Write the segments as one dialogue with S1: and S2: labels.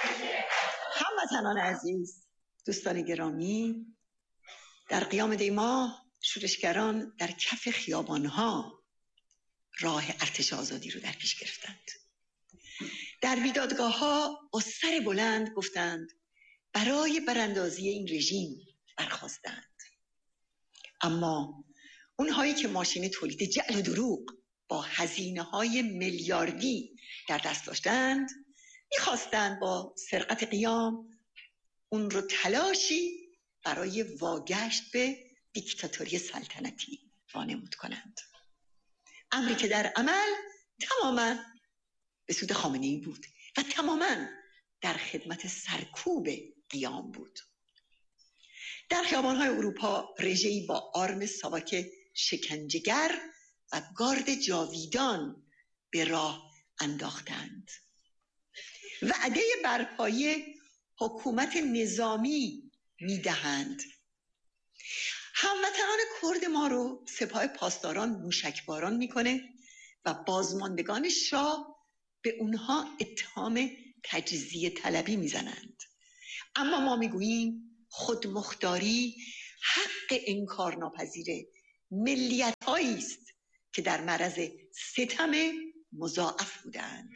S1: هموطنان عزیز، دوستان گرامی، در قیام دی ماه شورشگران در کف خیابانها راه ارتش آزادی رو در پیش گرفتند. در بیدادگاه‌ها با سر بلند گفتند برای براندازی این رژیم برخاستند. اما اونهایی که ماشین تولید جعل و دروغ با هزینه‌های میلیاردی در دست داشتند می‌خواستند با سرقت قیام اون رو تلاشی برای واگشت به دیکتاتوری سلطنتی وانمود کنند. امری که در عمل تماماً به سود خامنه‌ای بود و تماماً در خدمت سرکوب قیام بود. در خیابان‌های اروپا رژه‌ای با آرم ساواک شکنجه‌گر و گارد جاویدان به راه انداختند. وعده برپایی حکومت نظامی میدهند. هموطنان کرد ما رو سپاه پاسداران موشکباران میکنه و بازماندگان شاه به اونها اتهام تجزیه طلبی میزنند. اما ما میگوییم خودمختاری حق انکارناپذیر ملیت‌هایی است که در معرض ستم مضاعف بودند.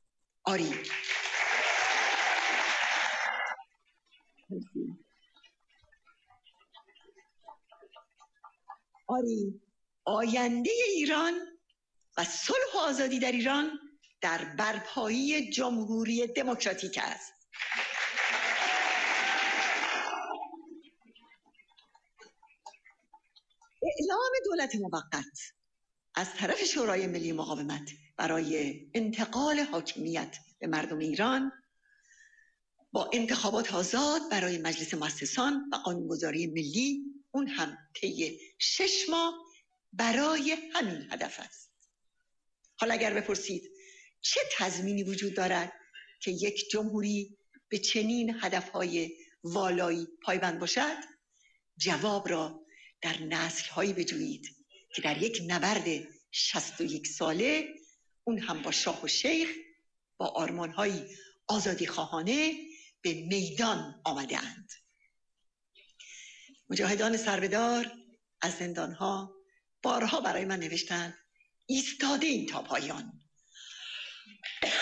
S1: آری آینده ایران و صلح و آزادی در ایران در برپایی جمهوری دموکراتیک است. اعلام دولت موقت از طرف شورای ملی مقاومت برای انتقال حاکمیت به مردم ایران با انتخابات آزاد برای مجلس مؤسسان و قانونگذاری ملی، اون هم طی 6 ماه برای همین هدف است. حالا اگر بپرسید چه تضمینی وجود دارد که یک جمهوری به چنین هدفهای والایی پایبند باشد؟ جواب را در نسل‌هایی بجویید که در یک نبرد 61 ساله، اون هم با شاه و شیخ، با آرمان‌های آزادی خواهانه به میدان آمده اند. مجاهدان سربدار از زندان‌ها بارها برای من نوشتند ایستاده این تا پایان.